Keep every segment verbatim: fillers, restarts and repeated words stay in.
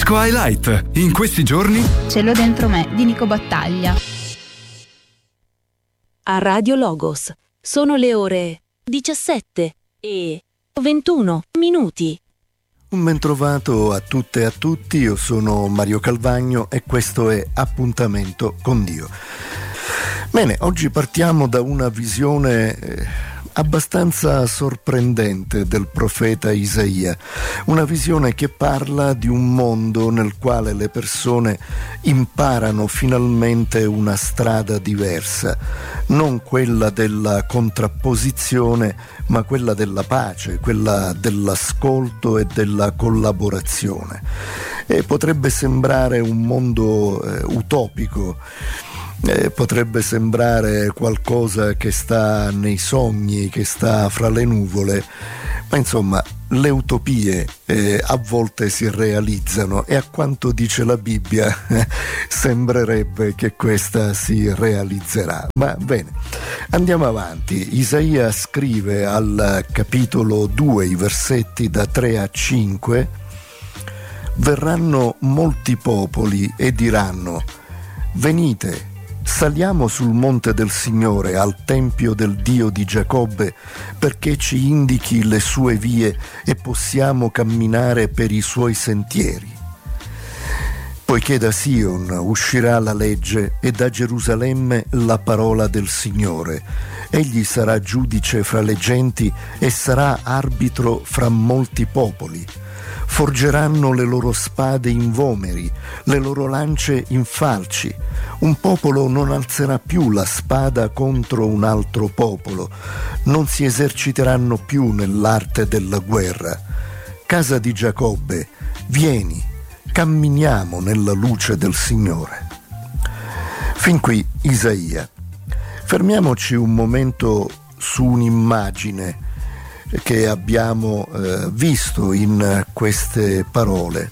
Disco Highlight. In questi giorni Ce l'ho dentro me di Nico Battaglia. A Radio Logos sono le ore diciassette e ventuno minuti. Un ben trovato a tutte e a tutti, io sono Mario Calvagno e questo è Appuntamento con Dio. Bene, oggi partiamo da una visione eh, abbastanza sorprendente del profeta Isaia, una visione che parla di un mondo nel quale le persone imparano finalmente una strada diversa, non quella della contrapposizione, ma quella della pace, quella dell'ascolto e della collaborazione. E potrebbe sembrare un mondo eh, utopico. Eh, potrebbe sembrare qualcosa che sta nei sogni, che sta fra le nuvole, ma insomma le utopie eh, a volte si realizzano e a quanto dice la Bibbia sembrerebbe che questa si realizzerà. Ma bene, andiamo avanti. Isaia scrive al capitolo due, i versetti da tre a cinque: verranno molti popoli e diranno: venite, saliamo sul monte del Signore, al tempio del Dio di Giacobbe, perché ci indichi le sue vie e possiamo camminare per i suoi sentieri. Poiché da Sion uscirà la legge e da Gerusalemme la parola del Signore. Egli sarà giudice fra le genti e sarà arbitro fra molti popoli. Forgeranno le loro spade in vomeri, le loro lance in falci. Un popolo non alzerà più la spada contro un altro popolo, non si eserciteranno più nell'arte della guerra. Casa di Giacobbe, vieni, camminiamo nella luce del Signore. Fin qui Isaia. Fermiamoci un momento su un'immagine che abbiamo eh, visto in queste parole: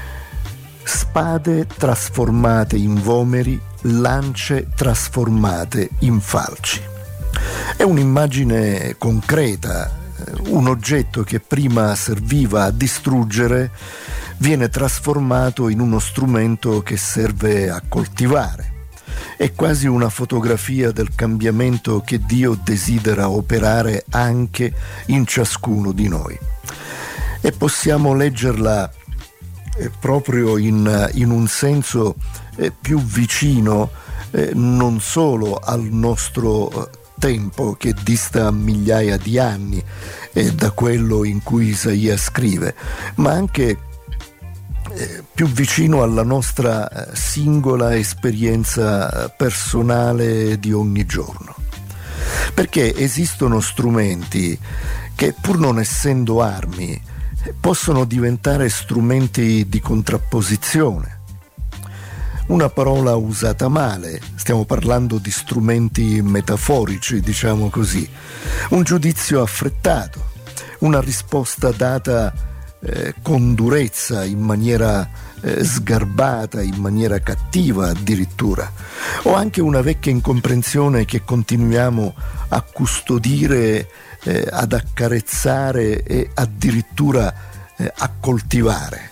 spade trasformate in vomeri, lance trasformate in falci. È un'immagine concreta, un oggetto che prima serviva a distruggere viene trasformato in uno strumento che serve a coltivare. È quasi una fotografia del cambiamento che Dio desidera operare anche in ciascuno di noi. E possiamo leggerla eh, proprio in, in un senso eh, più vicino eh, non solo al nostro eh, tempo, che dista migliaia di anni eh, da quello in cui Isaia scrive, ma anche Eh, più vicino alla nostra eh, singola esperienza personale di ogni giorno. Perché esistono strumenti che, pur non essendo armi, possono diventare strumenti di contrapposizione. Una parola usata male, stiamo parlando di strumenti metaforici, diciamo così, un giudizio affrettato, una risposta data Eh, con durezza, in maniera eh, sgarbata, in maniera cattiva addirittura, o anche una vecchia incomprensione che continuiamo a custodire, eh, ad accarezzare e addirittura eh, a coltivare.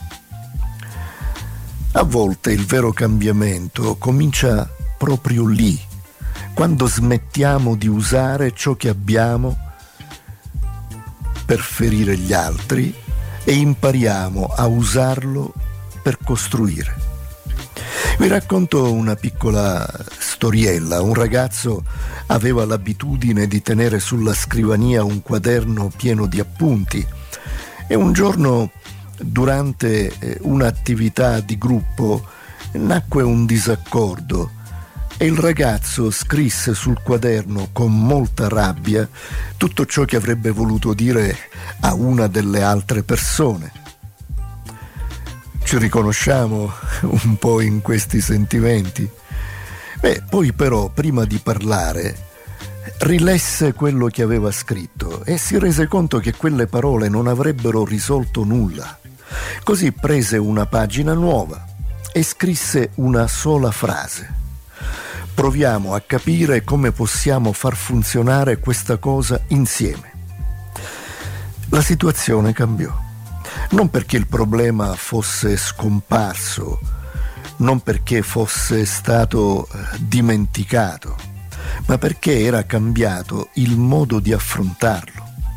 A volte il vero cambiamento comincia proprio lì, quando smettiamo di usare ciò che abbiamo per ferire gli altri e impariamo a usarlo per costruire. Vi racconto una piccola storiella. Un ragazzo aveva l'abitudine di tenere sulla scrivania un quaderno pieno di appunti e un giorno, durante un'attività di gruppo, nacque un disaccordo e il ragazzo scrisse sul quaderno con molta rabbia tutto ciò che avrebbe voluto dire a una delle altre persone. Ci riconosciamo un po' in questi sentimenti? Beh, poi però, prima di parlare, rilesse quello che aveva scritto e si rese conto che quelle parole non avrebbero risolto nulla. Così prese una pagina nuova e scrisse una sola frase: proviamo a capire come possiamo far funzionare questa cosa insieme. La situazione cambiò. non perché il problema fosse scomparso, non perché fosse stato dimenticato, ma perché era cambiato il modo di affrontarlo.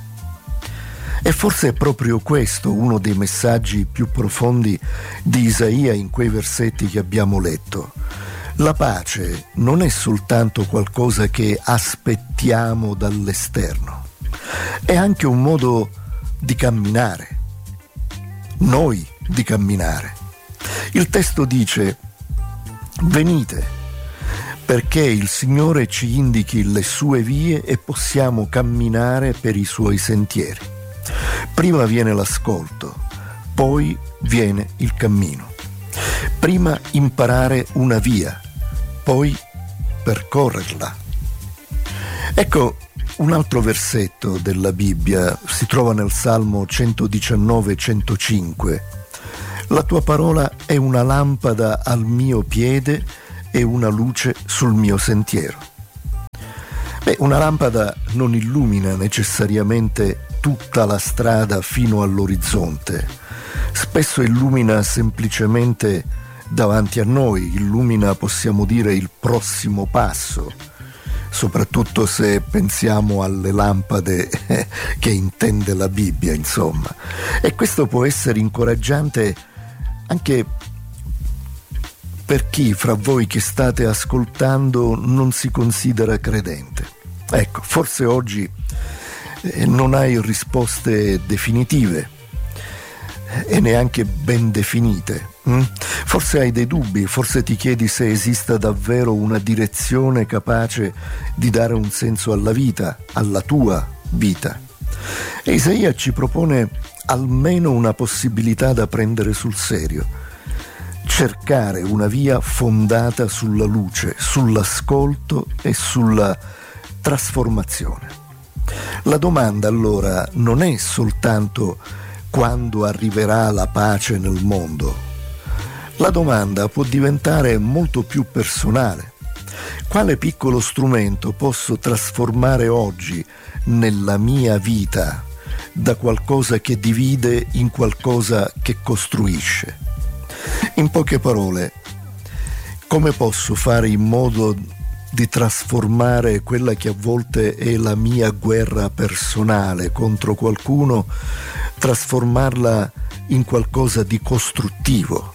E forse è proprio questo uno dei messaggi più profondi di Isaia in quei versetti che abbiamo letto. La pace non è soltanto qualcosa che aspettiamo dall'esterno, è anche un modo di camminare, noi di camminare. Il testo dice: venite, perché il Signore ci indichi le sue vie e possiamo camminare per i suoi sentieri. Prima viene l'ascolto, poi viene il cammino. Prima imparare una via, poi percorrerla. Ecco, un altro versetto della Bibbia si trova nel Salmo centodiciannove centocinque. La tua parola è una lampada al mio piede e una luce sul mio sentiero. Beh, una lampada non illumina necessariamente tutta la strada fino all'orizzonte. Spesso illumina semplicemente davanti a noi, illumina, possiamo dire, il prossimo passo, soprattutto se pensiamo alle lampade che intende la Bibbia, insomma. E questo può essere incoraggiante anche per chi fra voi che state ascoltando non si considera credente. Ecco, forse oggi eh, non hai risposte definitive e neanche ben definite. hm? Forse hai dei dubbi, forse ti chiedi se esista davvero una direzione capace di dare un senso alla vita, alla tua vita. E Isaia ci propone almeno una possibilità da prendere sul serio: cercare una via fondata sulla luce, sull'ascolto e sulla trasformazione. La domanda allora non è soltanto quando arriverà la pace nel mondo. La domanda può diventare molto più personale. Quale piccolo strumento posso trasformare oggi nella mia vita da qualcosa che divide in qualcosa che costruisce? In poche parole, come posso fare in modo di trasformare quella che a volte è la mia guerra personale contro qualcuno, trasformarla in qualcosa di costruttivo?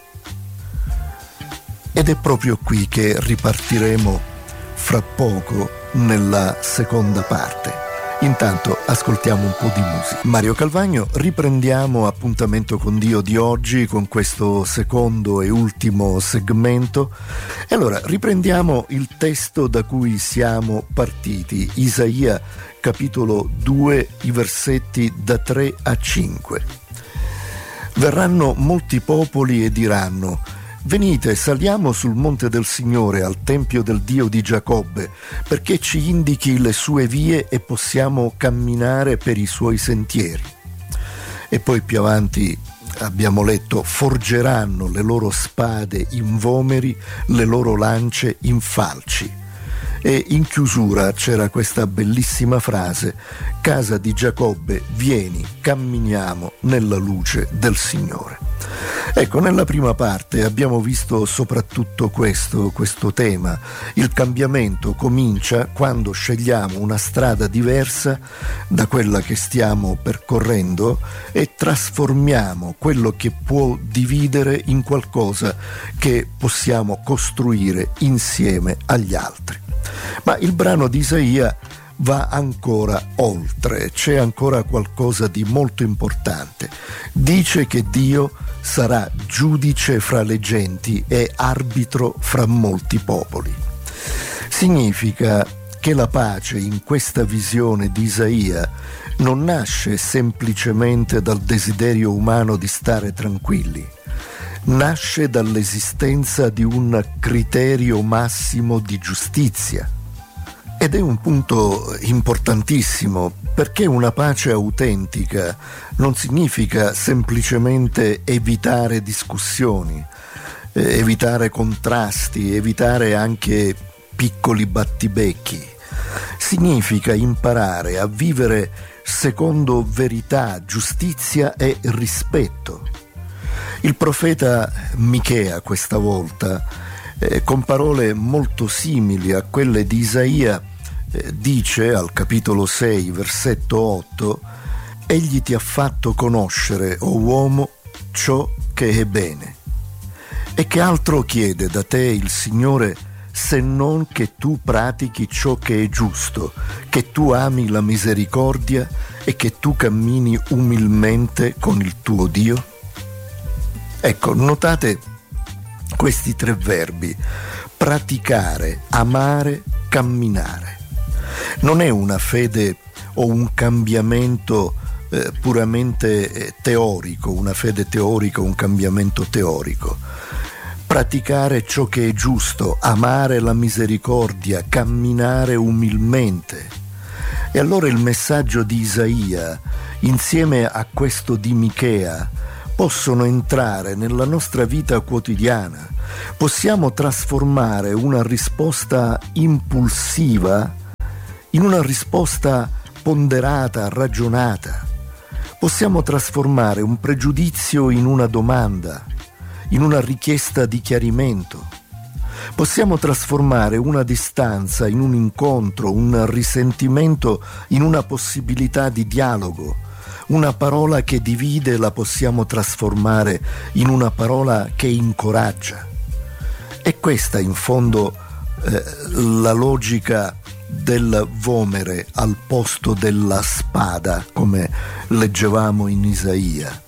Ed è proprio qui che ripartiremo fra poco nella seconda parte. Intanto ascoltiamo un po' di musica. Mario Calvagno, riprendiamo Appuntamento con Dio di oggi con questo secondo e ultimo segmento. E allora riprendiamo il testo da cui siamo partiti, Isaia capitolo due, i versetti da tre a cinque. Verranno molti popoli e diranno: venite, saliamo sul monte del Signore, al tempio del Dio di Giacobbe, perché ci indichi le sue vie e possiamo camminare per i suoi sentieri. E poi più avanti abbiamo letto: forgeranno le loro spade in vomeri, le loro lance in falci. E in chiusura c'era questa bellissima frase: casa di Giacobbe, vieni, camminiamo nella luce del Signore. Ecco, nella prima parte abbiamo visto soprattutto questo, questo tema. Il cambiamento comincia quando scegliamo una strada diversa da quella che stiamo percorrendo e trasformiamo quello che può dividere in qualcosa che possiamo costruire insieme agli altri. Ma il brano di Isaia va ancora oltre, c'è ancora qualcosa di molto importante. Dice che Dio sarà giudice fra le genti e arbitro fra molti popoli. Significa che la pace in questa visione di Isaia non nasce semplicemente dal desiderio umano di stare tranquilli, nasce dall'esistenza di un criterio massimo di giustizia. Ed è un punto importantissimo, perché una pace autentica non significa semplicemente evitare discussioni, eh, evitare contrasti, evitare anche piccoli battibecchi. Significa imparare a vivere secondo verità, giustizia e rispetto. Il profeta Michea questa volta, eh, con parole molto simili a quelle di Isaia, eh, dice al capitolo sei, versetto otto: «Egli ti ha fatto conoscere, o uomo, ciò che è bene». E che altro chiede da te il Signore se non che tu pratichi ciò che è giusto, che tu ami la misericordia e che tu cammini umilmente con il tuo Dio? Ecco, notate questi tre verbi: praticare, amare, camminare. Non è una fede o un cambiamento eh, puramente eh, teorico, una fede teorica, un cambiamento teorico. Praticare ciò che è giusto, amare la misericordia, camminare umilmente. E allora il messaggio di Isaia, insieme a questo di Michea, possono entrare nella nostra vita quotidiana. Possiamo trasformare una risposta impulsiva in una risposta ponderata, ragionata. Possiamo trasformare un pregiudizio in una domanda, in una richiesta di chiarimento. Possiamo trasformare una distanza in un incontro, un risentimento in una possibilità di dialogo. Una parola che divide la possiamo trasformare in una parola che incoraggia. E questa in fondo eh, la logica del vomere al posto della spada, come leggevamo in Isaia.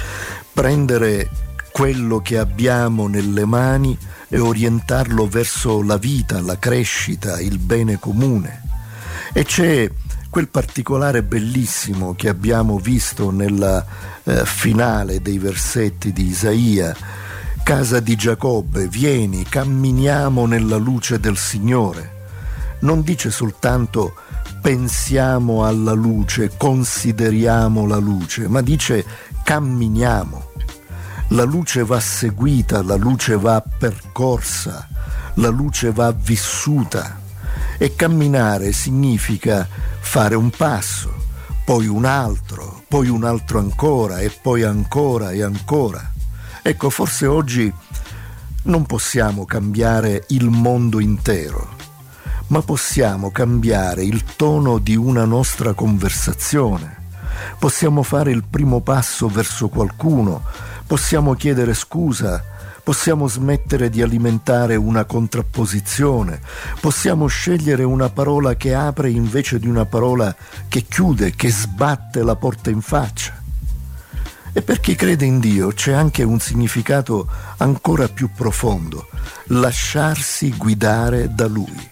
Prendere quello che abbiamo nelle mani e orientarlo verso la vita, la crescita, il bene comune. E c'è quel particolare bellissimo che abbiamo visto nella eh, finale dei versetti di Isaia: casa di Giacobbe, vieni, camminiamo nella luce del Signore. Non dice soltanto pensiamo alla luce, consideriamo la luce, ma dice camminiamo. La luce va seguita, la luce va percorsa, la luce va vissuta. E camminare significa fare un passo, poi un altro, poi un altro ancora, e poi ancora e ancora. Ecco, forse oggi non possiamo cambiare il mondo intero, ma possiamo cambiare il tono di una nostra conversazione. Possiamo fare il primo passo verso qualcuno, possiamo chiedere scusa, possiamo smettere di alimentare una contrapposizione, possiamo scegliere una parola che apre invece di una parola che chiude, che sbatte la porta in faccia. E per chi crede in Dio c'è anche un significato ancora più profondo: lasciarsi guidare da Lui.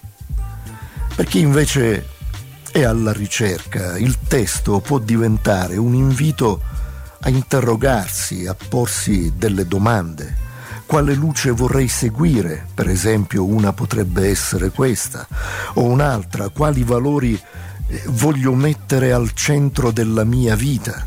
Per chi invece è alla ricerca, il testo può diventare un invito a interrogarsi, a porsi delle domande. Quale luce vorrei seguire? Per esempio, una potrebbe essere questa, o un'altra: quali valori voglio mettere al centro della mia vita?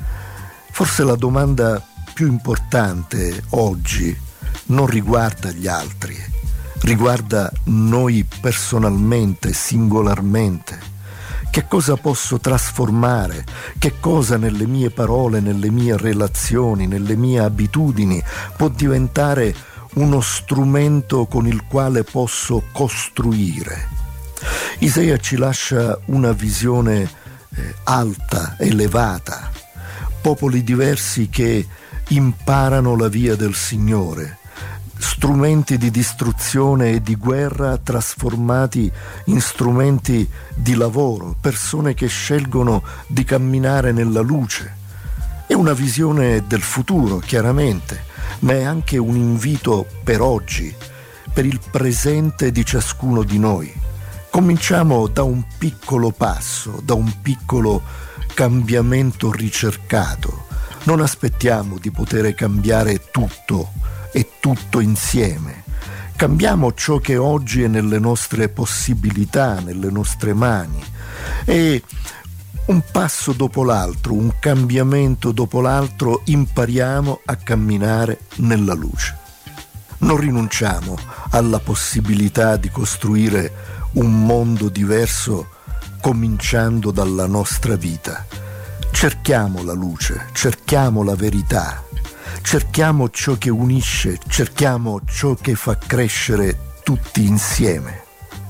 Forse la domanda più importante oggi non riguarda gli altri, riguarda noi personalmente, singolarmente. Che cosa posso trasformare? Che cosa nelle mie parole, nelle mie relazioni, nelle mie abitudini può diventare uno strumento con il quale posso costruire? Isaia ci lascia una visione eh, alta, elevata, popoli diversi che imparano la via del Signore, strumenti di distruzione e di guerra trasformati in strumenti di lavoro, persone che scelgono di camminare nella luce. È una visione del futuro, chiaramente, ma è anche un invito per oggi, per il presente di ciascuno di noi. Cominciamo da un piccolo passo, da un piccolo cambiamento ricercato. Non aspettiamo di poter cambiare tutto e tutto insieme. Cambiamo ciò che oggi è nelle nostre possibilità, nelle nostre mani, e un passo dopo l'altro, un cambiamento dopo l'altro, impariamo a camminare nella luce. Non rinunciamo alla possibilità di costruire un mondo diverso cominciando dalla nostra vita. Cerchiamo la luce, cerchiamo la verità, cerchiamo ciò che unisce, cerchiamo ciò che fa crescere tutti insieme.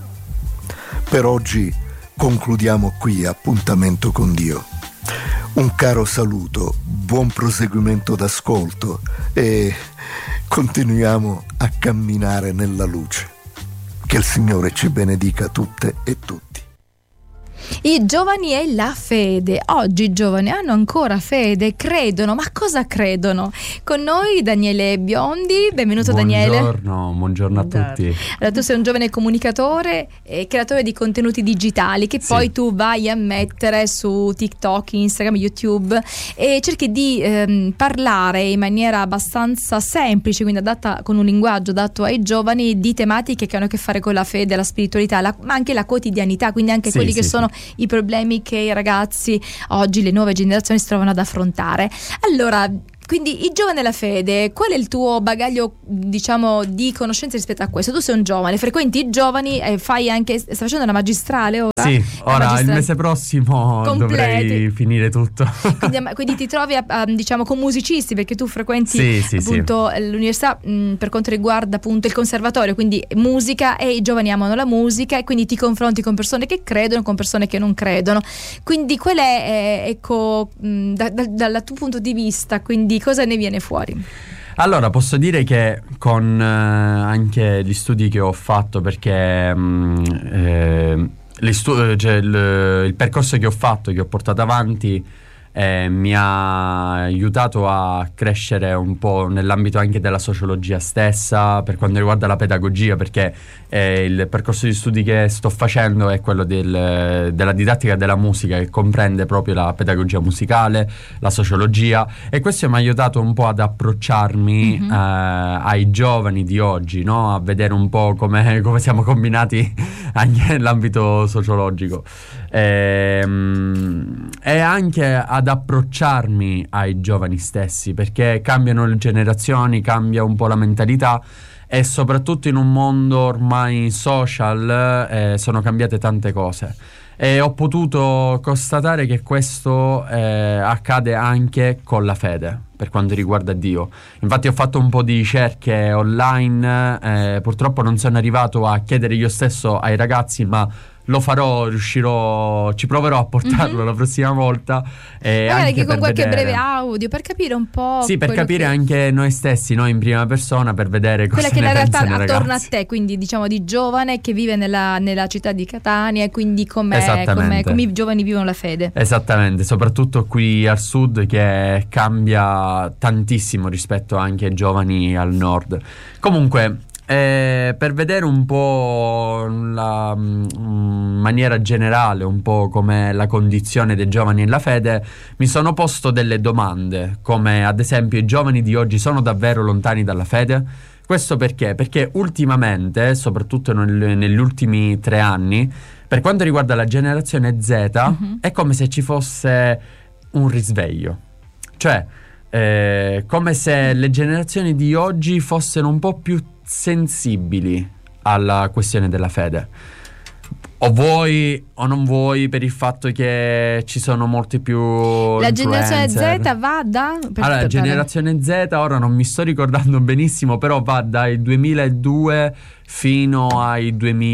Per oggi concludiamo qui Appuntamento con Dio. Un caro saluto, buon proseguimento d'ascolto e continuiamo a camminare nella luce. Che il Signore ci benedica tutte e tutti. I giovani e la fede. Oggi i giovani hanno ancora fede, credono, ma cosa credono? Con noi Daniele Biondi, benvenuto Daniele. Buongiorno, buongiorno a tutti. Allora, tu sei un giovane comunicatore e creatore di contenuti digitali che Sì. poi tu vai a mettere su TikTok, Instagram, YouTube e cerchi di ehm, parlare in maniera abbastanza semplice, quindi adatta, con un linguaggio adatto ai giovani, di tematiche che hanno a che fare con la fede, la spiritualità, la, ma anche la quotidianità, quindi anche Sì, quelli sì, che sono sì. i problemi che i ragazzi oggi, le nuove generazioni, si trovano ad affrontare. Allora, quindi i giovani della fede, qual è il tuo bagaglio, diciamo, di conoscenze rispetto a questo? Tu sei un giovane, frequenti i giovani e fai anche, stai facendo la magistrale ora? Sì, La ora magistrale. il mese prossimo Completi. dovrei finire tutto. Quindi, quindi ti trovi a, a, diciamo con musicisti, perché tu frequenti Sì, sì, appunto l'università mh, per quanto riguarda appunto il conservatorio, quindi musica, e i giovani amano la musica e quindi ti confronti con persone che credono, con persone che non credono. Quindi qual è, eh, ecco, mh, da, da, dal tuo punto di vista, quindi cosa ne viene fuori? Allora, posso dire che con eh, anche gli studi che ho fatto, perché mh, eh, gli stu- cioè il, il percorso che ho fatto, che ho portato avanti, eh, mi ha aiutato a crescere un po' nell'ambito anche della sociologia stessa, per quanto riguarda la pedagogia, perché eh, il percorso di studi che sto facendo è quello del, della didattica della musica, che comprende proprio la pedagogia musicale, la sociologia, e questo mi ha aiutato un po' ad approcciarmi mm-hmm. eh, ai giovani di oggi, no? A vedere un po' come, come siamo combinati anche nell'ambito sociologico, e, e anche ad approcciarmi ai giovani stessi, perché cambiano le generazioni, cambia un po' la mentalità, e soprattutto in un mondo ormai social eh, sono cambiate tante cose, e ho potuto constatare che questo eh, accade anche con la fede per quanto riguarda Dio. Infatti ho fatto un po' di ricerche online, eh, purtroppo non sono arrivato a chiedere io stesso ai ragazzi, ma lo farò, riuscirò, ci proverò a portarlo mm-hmm. la prossima volta. E magari anche che con per qualche vedere... breve audio, per capire un po'. Sì, per capire che... anche noi stessi, noi in prima persona, per vedere cosa quella che ne in realtà pensano i attorno ragazzi. a te, quindi diciamo di giovane che vive nella, nella città di Catania, e quindi come i giovani vivono la fede. Esattamente, soprattutto qui al sud, che cambia tantissimo rispetto anche ai giovani al nord. Comunque, Eh, per vedere un po' la mm, maniera generale, un po' com'è la condizione dei giovani nella fede, mi sono posto delle domande, come ad esempio: i giovani di oggi sono davvero lontani dalla fede? Questo perché? Perché ultimamente, soprattutto nel, negli ultimi tre anni, per quanto riguarda la generazione Z, mm-hmm. è come se ci fosse un risveglio, cioè eh, come se le generazioni di oggi fossero un po' più sensibili alla questione della fede, o vuoi o non vuoi, per il fatto che ci sono molti più la influencer. generazione Z va da per allora la generazione Z, ora non mi sto ricordando benissimo, però va dai duemiladue fino ai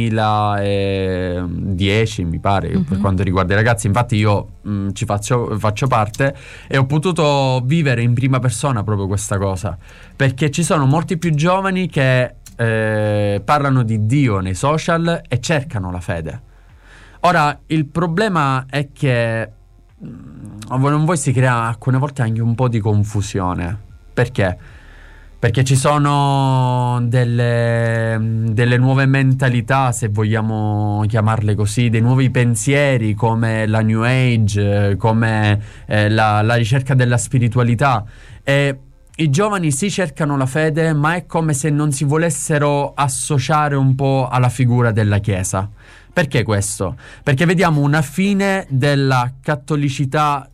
duemiladieci, mi pare, uh-huh. per quanto riguarda i ragazzi. Infatti io mh, ci faccio, faccio parte e ho potuto vivere in prima persona proprio questa cosa, perché ci sono molti più giovani che eh, parlano di Dio nei social e cercano la fede. Ora, il problema è che mh, non vuoi si crea alcune volte anche un po' di confusione. Perché? Perché ci sono delle, delle nuove mentalità, se vogliamo chiamarle così, dei nuovi pensieri, come la New Age, come eh, la, la ricerca della spiritualità, e i giovani sì cercano la fede, ma è come se non si volessero associare un po' alla figura della Chiesa. Perché questo? Perché vediamo una fine della cattolicità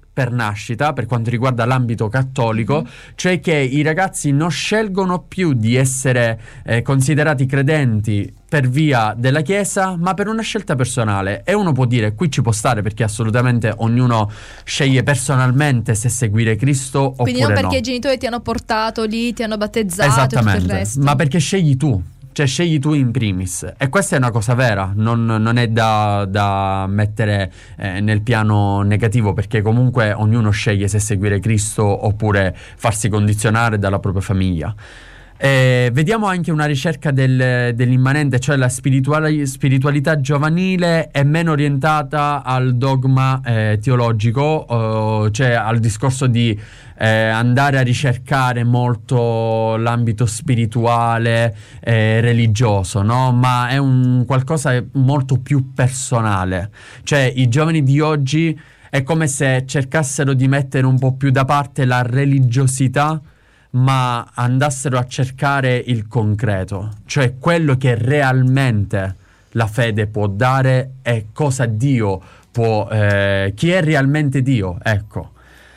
per nascita, per quanto riguarda l'ambito cattolico, cioè che i ragazzi non scelgono più di essere eh, considerati credenti per via della Chiesa, ma per una scelta personale. E uno può dire, qui ci può stare, perché assolutamente ognuno sceglie personalmente se seguire Cristo oppure no. Quindi non perché i genitori ti hanno portato lì, ti hanno battezzato e tutto il resto. Ma perché scegli tu. Cioè scegli tu in primis, e questa è una cosa vera, non, non è da, da mettere eh, nel piano negativo, perché comunque ognuno sceglie se seguire Cristo oppure farsi condizionare dalla propria famiglia. Eh, vediamo anche una ricerca del, dell'immanente, cioè la spirituali, spiritualità giovanile è meno orientata al dogma eh, teologico, eh, cioè al discorso di eh, andare a ricercare molto l'ambito spirituale e religioso, no? Ma è un qualcosa molto più personale. Cioè i giovani di oggi è come se cercassero di mettere un po' più da parte la religiosità, ma andassero a cercare il concreto, cioè quello che realmente la fede può dare e cosa Dio può, eh, chi è realmente Dio, ecco.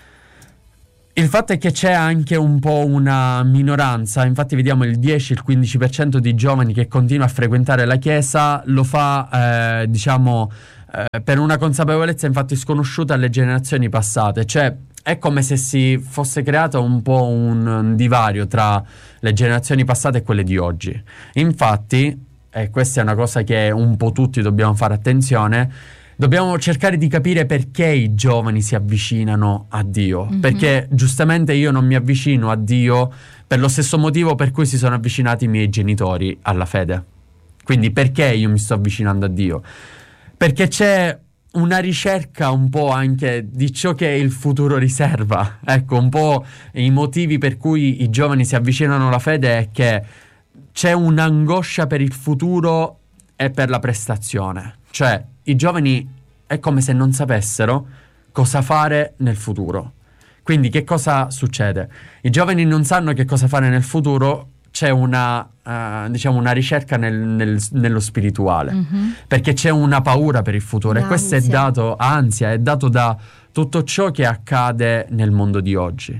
Il fatto è che c'è anche un po' una minoranza, infatti vediamo il dieci, il quindici per cento di giovani che continua a frequentare la Chiesa, lo fa, eh, diciamo, eh, per una consapevolezza infatti sconosciuta alle generazioni passate, cioè è come se si fosse creato un po' un divario tra le generazioni passate e quelle di oggi. Infatti, e questa è una cosa che un po' tutti dobbiamo fare attenzione, dobbiamo cercare di capire perché i giovani si avvicinano a Dio. Mm-hmm. Perché giustamente io non mi avvicino a Dio per lo stesso motivo per cui si sono avvicinati i miei genitori alla fede. Quindi perché io mi sto avvicinando a Dio? Perché c'è una ricerca un po' anche di ciò che il futuro riserva. Ecco, un po' i motivi per cui i giovani si avvicinano alla fede è che c'è un'angoscia per il futuro e per la prestazione. Cioè, i giovani è come se non sapessero cosa fare nel futuro. Quindi che cosa succede? I giovani non sanno che cosa fare nel futuro, c'è una, uh, diciamo una ricerca nel, nel, nello spirituale, mm-hmm. perché c'è una paura per il futuro. L'ansia. E questo è dato, ansia, è dato da tutto ciò che accade nel mondo di oggi.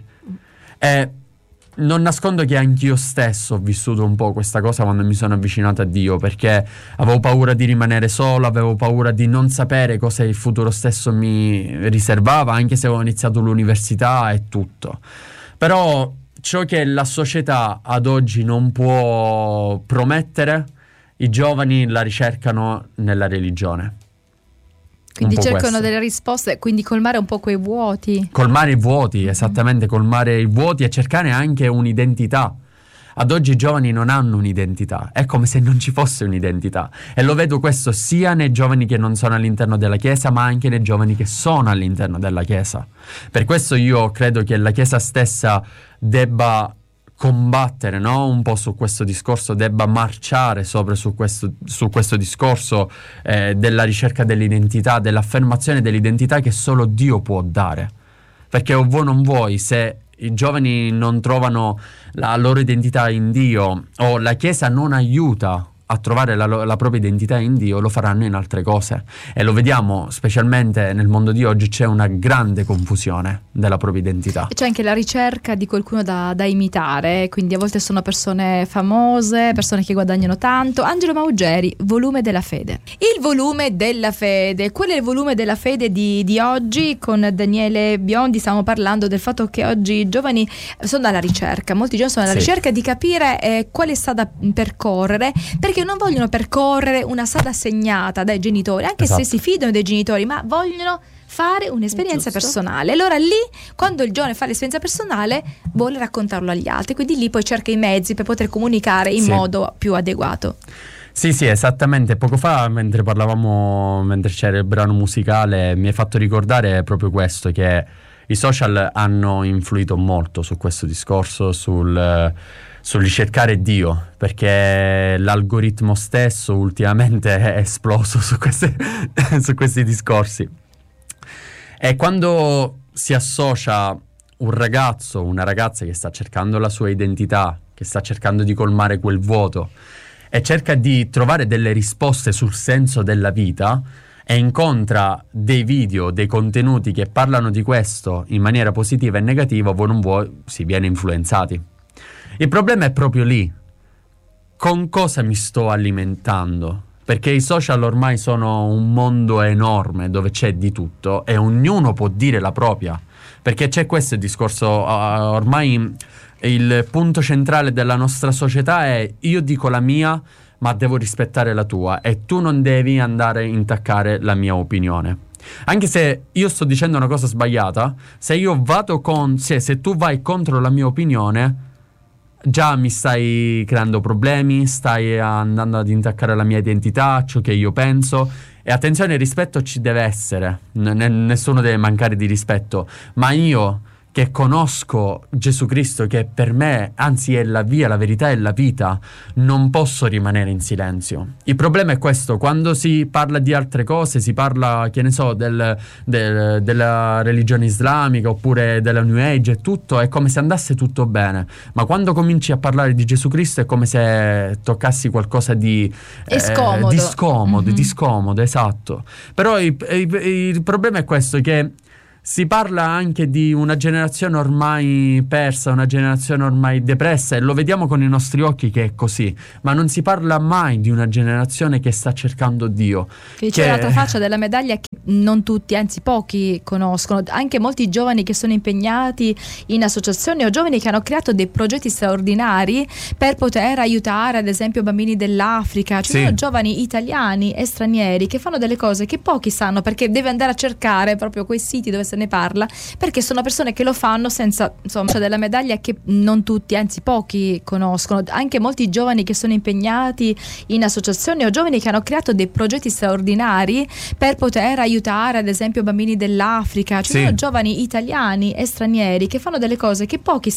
E non nascondo che anch'io stesso ho vissuto un po' questa cosa quando mi sono avvicinato a Dio, perché avevo paura di rimanere solo, avevo paura di non sapere cosa il futuro stesso mi riservava, anche se avevo iniziato l'università e tutto. Però ciò che la società ad oggi non può promettere, i giovani la ricercano nella religione. Quindi cercano questo. delle risposte, quindi colmare un po' quei vuoti. Colmare i vuoti, esattamente, colmare i vuoti e cercare anche un'identità. Ad oggi i giovani non hanno un'identità, è come se non ci fosse un'identità. E lo vedo questo sia nei giovani che non sono all'interno della Chiesa, ma anche nei giovani che sono all'interno della Chiesa. Per questo io credo che la Chiesa stessa debba combattere, no? Un po' su questo discorso, debba marciare sopra su questo, su questo discorso eh, della ricerca dell'identità, dell'affermazione dell'identità che solo Dio può dare. Perché o vuoi non vuoi, se i giovani non trovano la loro identità in Dio o la Chiesa non aiuta a trovare la, la propria identità in Dio, lo faranno in altre cose. E lo vediamo specialmente nel mondo di oggi, c'è una grande confusione della propria identità. E c'è anche la ricerca di qualcuno da, da imitare, quindi a volte sono persone famose, persone che guadagnano tanto. Angelo Maugeri, Volume della fede. Il volume della fede, qual è il volume della fede di, di oggi? Con Daniele Biondi stiamo parlando del fatto che oggi i giovani sono alla ricerca, molti giovani sono alla sì. ricerca di capire eh, quale strada percorrere, perché non vogliono percorrere una strada segnata dai genitori, anche esatto. se si fidano dei genitori, ma vogliono fare un'esperienza Giusto. personale. Allora lì, quando il giovane fa l'esperienza personale, vuole raccontarlo agli altri, quindi lì poi cerca i mezzi per poter comunicare in sì. modo più adeguato. Sì, sì, esattamente. Poco fa, mentre parlavamo, mentre c'era il brano musicale, mi hai fatto ricordare proprio questo, che i social hanno influito molto su questo discorso, sul... sul ricercare Dio, perché l'algoritmo stesso ultimamente è esploso su, queste, su questi discorsi. E quando si associa un ragazzo, una ragazza che sta cercando la sua identità, che sta cercando di colmare quel vuoto e cerca di trovare delle risposte sul senso della vita, e incontra dei video, dei contenuti che parlano di questo in maniera positiva e negativa, vuoi non vuoi, si viene influenzati. Il problema è proprio lì. Con cosa mi sto alimentando? Perché i social ormai sono un mondo enorme dove c'è di tutto e ognuno può dire la propria. Perché c'è questo il discorso, uh, ormai il punto centrale della nostra società è: io dico la mia, ma devo rispettare la tua e tu non devi andare a intaccare la mia opinione. Anche se io sto dicendo una cosa sbagliata, se io vado con se, se tu vai contro la mia opinione, già mi stai creando problemi, stai andando ad intaccare la mia identità, ciò che io penso. E attenzione, il rispetto ci deve essere, N- nessuno deve mancare di rispetto, ma io che conosco Gesù Cristo, che per me anzi è la via, la verità e la vita, non posso rimanere in silenzio. Il problema è questo: quando si parla di altre cose, si parla, che ne so, del, del, della religione islamica oppure della New Age e tutto, è come se andasse tutto bene, ma quando cominci a parlare di Gesù Cristo è come se toccassi qualcosa di è scomodo, eh, di scomodo, mm-hmm. di scomodo, esatto. Però il, il, il problema è questo, che si parla anche di una generazione ormai persa, una generazione ormai depressa, e lo vediamo con i nostri occhi che è così, ma non si parla mai di una generazione che sta cercando Dio. Che c'è l'altra faccia della medaglia che non tutti, anzi pochi conoscono, anche molti giovani che sono impegnati in associazioni o giovani che hanno creato dei progetti straordinari per poter aiutare ad esempio bambini dell'Africa. Ci Sì. sono giovani italiani e stranieri che fanno delle cose che pochi sanno, perché deve andare a cercare proprio quei siti dove se ne parla, perché sono persone che lo fanno senza, insomma, c'è della medaglia che non tutti, anzi pochi conoscono, anche molti giovani che sono impegnati in associazioni o giovani che hanno creato dei progetti straordinari per poter aiutare ad esempio bambini dell'Africa. Ci Sì. sono giovani italiani e stranieri che fanno delle cose che pochi